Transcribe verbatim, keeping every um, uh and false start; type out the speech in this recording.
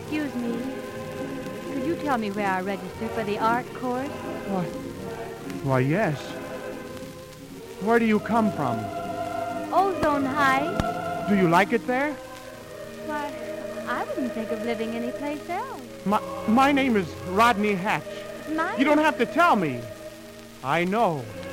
Excuse me. Could you tell me where I register for the art course? Why, why, yes. Where do you come from? Ozone Heights. Do you like it there? Why, I wouldn't think of living anyplace else. My, my name is Rodney Hatch. My You don't have to tell me. I know.